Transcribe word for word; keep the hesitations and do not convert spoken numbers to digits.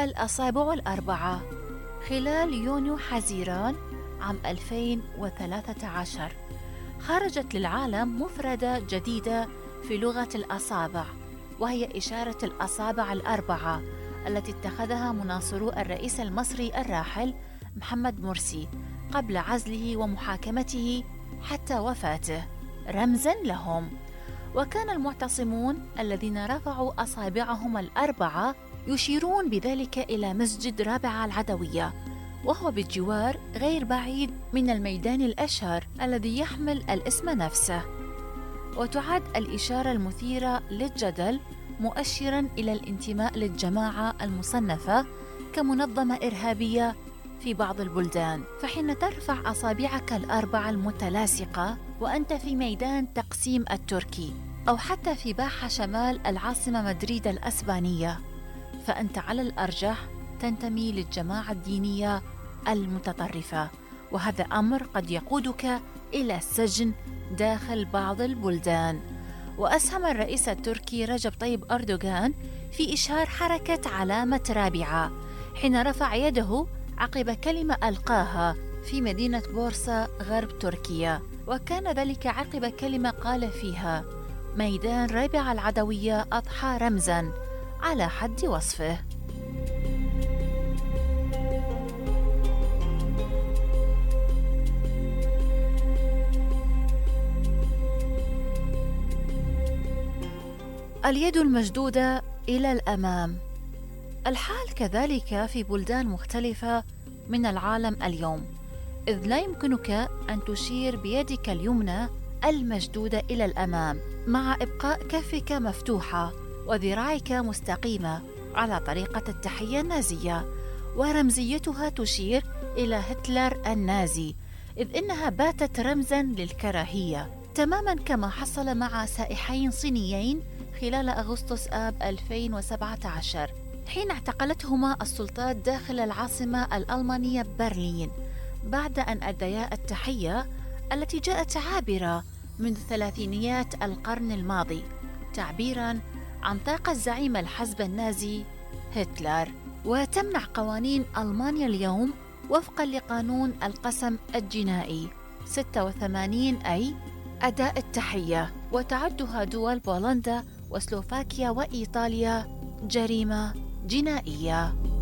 الأصابع الأربعة. خلال يونيو حزيران عام ألفين وثلاثة عشر خرجت للعالم مفردة جديدة في لغة الأصابع، وهي إشارة الأصابع الأربعة التي اتخذها مناصرو الرئيس المصري الراحل محمد مرسي قبل عزله ومحاكمته حتى وفاته رمزاً لهم. وكان المعتصمون الذين رفعوا أصابعهم الأربعة يشيرون بذلك إلى مسجد رابعة العدوية، وهو بالجوار غير بعيد من الميدان الأشهر الذي يحمل الاسم نفسه. وتعد الإشارة المثيرة للجدل مؤشراً إلى الانتماء للجماعة المصنفة كمنظمة إرهابية في بعض البلدان. فحين ترفع أصابعك الأربعة المتلاصقة وأنت في ميدان تقسيم التركي أو حتى في باحة شمال العاصمة مدريد الأسبانية، فأنت على الأرجح تنتمي للجماعة الدينية المتطرفة، وهذا أمر قد يقودك إلى السجن داخل بعض البلدان. وأسهم الرئيس التركي رجب طيب أردوغان في إشهار حركة علامة رابعة حين رفع يده عقب كلمة ألقاها في مدينة بورصة غرب تركيا، وكان ذلك عقب كلمة قال فيها: ميدان رابعة العدوية أضحى رمزاً على حد وصفه. اليد المشدودة إلى الأمام. الحال كذلك في بلدان مختلفة من العالم اليوم، إذ لا يمكنك أن تشير بيدك اليمنى المشدودة إلى الأمام مع إبقاء كفك مفتوحة وذراعك مستقيمة على طريقة التحية النازية، ورمزيتها تشير إلى هتلر النازي، إذ إنها باتت رمزاً للكراهية، تماماً كما حصل مع سائحين صينيين خلال أغسطس آب ألفين وسبعة عشر حين اعتقلتهما السلطات داخل العاصمة الألمانية برلين بعد أن أديا التحية التي جاءت عابرة منذ ثلاثينيات القرن الماضي، تعبيراً عن طاقة زعيم الحزب النازي هتلر. وتمنع قوانين ألمانيا اليوم وفقاً لقانون القسم الجنائي ستة وثمانين أي أداء التحية، وتعدها دول بولندا وسلوفاكيا وإيطاليا جريمة جنائية.